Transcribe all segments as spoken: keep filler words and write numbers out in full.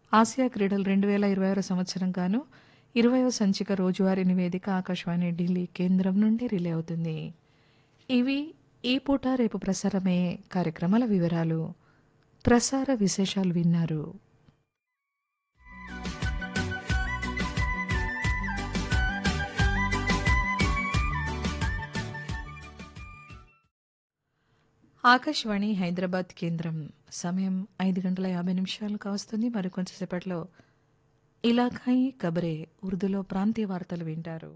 Asia క్రీడలు రెండు వేల ఇరవై ఆరు సంవత్సరం గాను ఇరవైవ సంచిక రోజువారీ నివేదిక ఆకాశవాణి ఢిల్లీ కేంద్రం నుండి రిలే అవుతుంది. ఇవి ఈ పూట రేపు ప్రసారమయ్యే కార్యక్రమాల వివరాలు. ప్రసార విశేషాలు విన్నారు. ఆకాశవాణి హైదరాబాద్ కేంద్రం సమయం ఐదు గంటల యాభై నిమిషాలు కావస్తుంది. మరి కొంచెంసేపట్లో ఇలాఖాయి కబరే ఉర్దూలో ప్రాంతీయ వార్తలు వింటారు.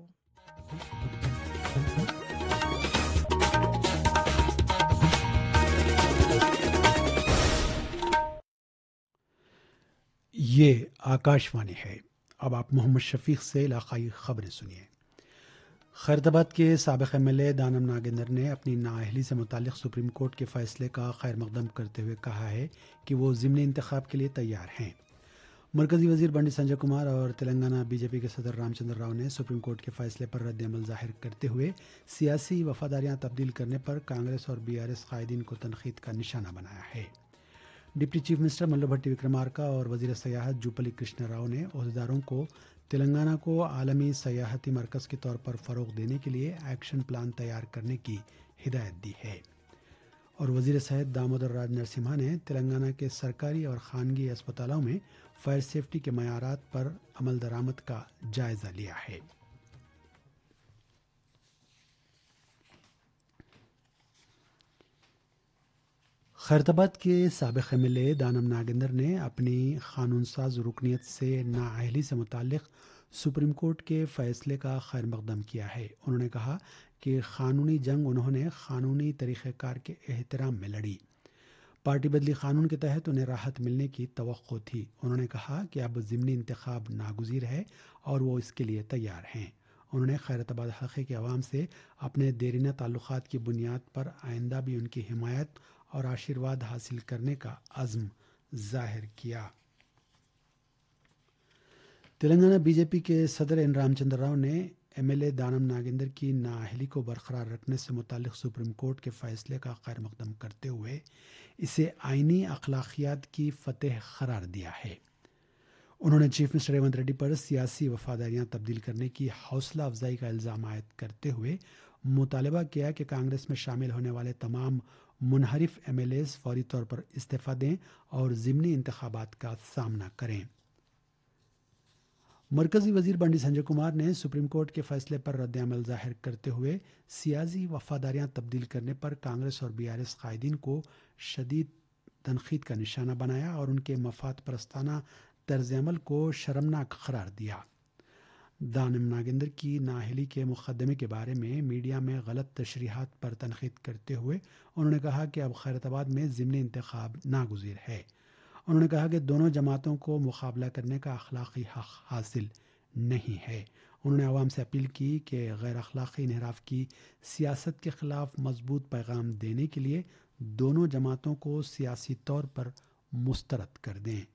ये आकाशवाणी है। अब आप मोहम्मद शफीक से इलाकाई खबरें सुनिए। खैरताबाद के साबिक़ एम एल ए दानम नागेंद्र ने अपनी नाअहली से मुतालिक सुप्रीम कोर्ट के फैसले का खैर मकदम करते हुए कहा है कि वो ज़िमनी इंतखाब के लिए तैयार हैं। मरकज़ी वज़ीर बंडी संजय कुमार और तेलंगाना बीजेपी के सदर रामचंद्र राव ने सुप्रीम कोर्ट के फैसले पर रद्द-ए-अमल ज़ाहिर करते हुए सियासी वफादारियाँ तब्दील करने पर कांग्रेस और बी आर एस कायदीन को तनकीद का निशाना बनाया है। डिप्टी चीफ मिनिस्टर मल्लू भट्टी विक्रमार्का और वज़ीर सयाहत जूपल्ली कृष्ण राव ने अहदेदारों को तेलंगाना को आलमी सयाहती मरकज़ के तौर पर फ़रोग़ देने के लिए एक्शन प्लान तैयार करने की हिदायत दी है। और वज़ीर सेहत दामोदर राज नरसिम्हा ने तेलंगाना के सरकारी और खानगी अस्पतालों में फायर सेफ्टी के मयारात पर अमल दरामद का जायज़ा लिया है। खैरताबाद के साबिक़ एम एल ए दानम नागेंद्र ने अपनी कानून साज रुकनीत से नाअहली से मुताल्लिक़ सुप्रीम कोर्ट के फ़ैसले का खैर मकदम किया है। उन्होंने कहा कि कानूनी जंग उन्होंने कानूनी तरीक़ेकार के एहतराम में लड़ी। पार्टी बदली कानून के तहत उन्हें राहत मिलने की तवक्को थी। उन्होंने कहा कि अब ज़िमनी इंतखाब नागुज़ीर है और वो इसके लिए तैयार हैं। उन्होंने खैरताबाद हलक़े के अवाम से अपने देरीना ताल्लुक़ात की बुनियाद पर आइंदा भी उनकी हिमायत और आशीर्वाद हासिल करने का अज़्म ज़ाहिर किया। तेलंगाना बीजेपी के सदर एन रामचंद्र राव ने एम एल ए दानम नागेंद्र की नाअहली को बरकरार रखने से मुताल्लिक़ सुप्रीम कोर्ट के फ़ैसले का खैर मकदम करते हुए इसे आइनी अखलाकियात की फ़तेह करार दिया है। उन्होंने चीफ मिनिस्टर रेवंत रेड्डी पर सियासी वफादारियाँ तब्दील करने की हौसला अफजाई का इल्ज़ाम आयद करते हुए मुतालबा किया कि कांग्रेस में शामिल होने वाले तमाम मुनहरिफ एम एल एज़ फौरी तौर पर इस्तीफ़ा दें और ज़िमनी इंतखाबात का सामना करें। मरकज़ी वज़ीर बंडी संजय कुमार ने सुप्रीम कोर्ट के फैसले पर रद्द-ए-अमल ज़ाहिर करते हुए सियासी वफादारियाँ तब्दील करने पर कांग्रेस और बी आर एस कायदीन को शदीद तनकीद का निशाना बनाया और उनके मफाद परस्ताना तर्ज़ अमल को शर्मनाक करार दिया। दानम नागेंद्र की नाअहली के मुकदमे के बारे में मीडिया में गलत तशरीहात पर तनकीद करते हुए उन्होंने कहा कि अब खैरताबाद में ज़िमनी इंतखाब नागुज़ीर है। उन्होंने कहा कि दोनों जमातों को मुकाबला करने का अखलाकी हक हासिल नहीं है। उन्होंने आवाम से अपील की कि गैर अखलाकी इन्हिराफ की सियासत के ख़िलाफ़ मजबूत पैगाम देने के लिए दोनों जमातों को सियासी तौर पर मुस्तरद कर दें।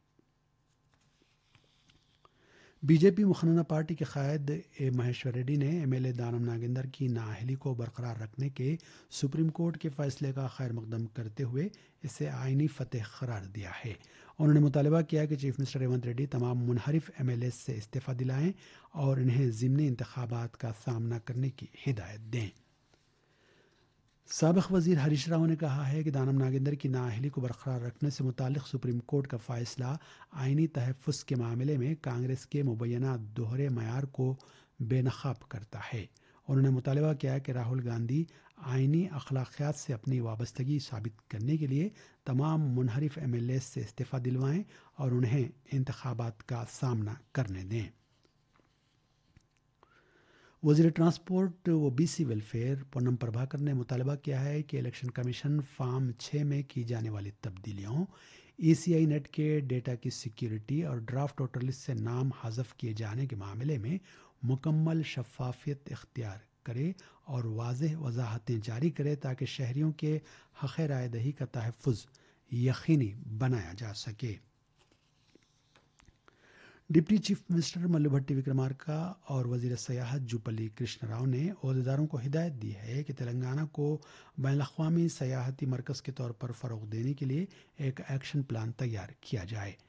बीजेपी मुखनना पार्टी के कायद ए महेश्वर रेड्डी ने एम एल ए दानम नागेंद्र की नाअहली को बरकरार रखने के सुप्रीम कोर्ट के फैसले का खैर मकदम करते हुए इसे आइनी फतेह करार दिया है। उन्होंने मुतालबा किया कि चीफ मिनिस्टर रेवंत रेड्डी तमाम मुनहरिफ एम एल ए से इस्तीफ़ा दिलाएं और इन्हें ज़िमनी इंतखाबात का सामना करने की हिदायत दें। साबिक़ वज़ीर हरीश राव ने कहा है कि दानम नागेंद्र की नाअहली को बरकरार रखने से मुताल्लिक़ सुप्रीम कोर्ट का फ़ैसला आइनी तहफ़्फ़ुज़ के मामले में कांग्रेस के मुबैना दोहरे मयार को बेनकाब करता है। उन्होंने मुतालबा किया कि राहुल गांधी आइनी अखलाकियात से अपनी वाबस्तगी साबित करने के लिए तमाम मुनहरिफ एम एल ए से इस्तीफ़ा दिलवाएं और उन्हें इंतखाबात का सामना करने दें। वज़ीर ट्रांसपोर्ट व B C welfare Poonam Prabhakar ने मुतालबा किया है कि इलेक्शन कमीशन फार्म छः में की जाने वाली तब्दीलियों, ई सी आई नेट के डेटा की सिक्योरिटी और ड्राफ्ट वोटर लिस्ट से नाम हज़फ किए जाने के मामले में मुकम्मल शफाफियत इख्तियार करे और वाज़ेह वजाहतें जारी करे ताकि शहरियों के हक़ राय दही का तहफ़्फ़ुज़ यकीनी बनाया जा सके। डिप्टी चीफ मिनिस्टर मल्लू भट्टी विक्रमार्का और वज़ीर सयाहत जूपल्ली कृष्ण राव ने अहदेदारों को हिदायत दी है कि तेलंगाना को बैनुल-अक़वामी सयाहती मरकज़ के तौर पर फ़रोग़ देने के लिए एक एक्शन प्लान तैयार किया जाए।